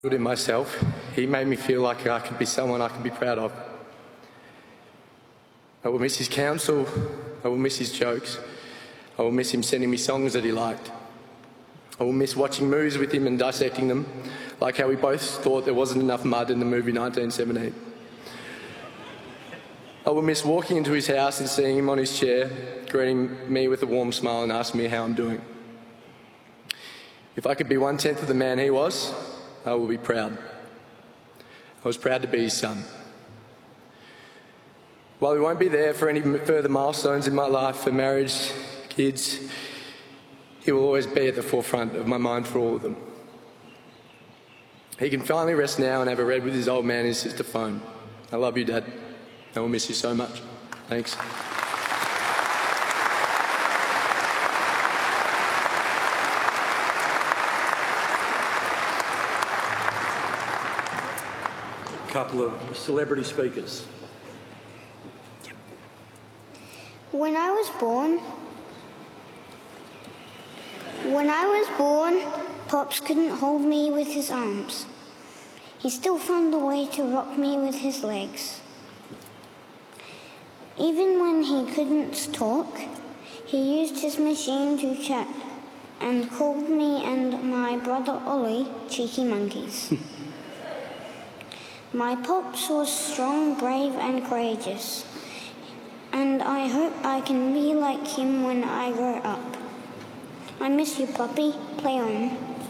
Good in myself. He made me feel like I could be someone I could be proud of. I will miss his counsel. I will miss his jokes. I will miss him sending me songs that he liked. I will miss watching movies with him and dissecting them, like how we both thought there wasn't enough mud in the movie 1917. I will miss walking into his house and seeing him on his chair, greeting me with a warm smile and asking me how I'm doing. If I could be 1/10 of the man he was, I will be proud. I was proud to be his son. While we won't be there for any further milestones in my life, for marriage, kids, he will always be at the forefront of my mind for all of them. He can finally rest now and have a read with his old man and his sister phone. I love you, Dad. I will miss you so much. Thanks. Couple of celebrity speakers. When I was born, Pops couldn't hold me with his arms. He still found a way to rock me with his legs. Even when he couldn't talk, he used his machine to chat and called me and my brother Ollie cheeky monkeys. My Pops was strong, brave and courageous, and I hope I can be like him when I grow up. I miss you, Poppy. Play on.